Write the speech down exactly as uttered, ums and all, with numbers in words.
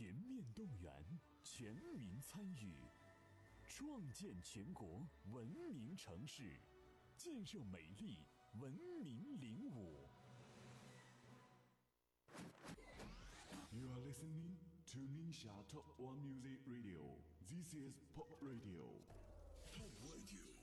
全面动员，全民参与，创建全国文明城市，建设美丽文明领舞。 You are listening to Ningxia Top One Music Radio. This is Pop Radio. Pop Radio.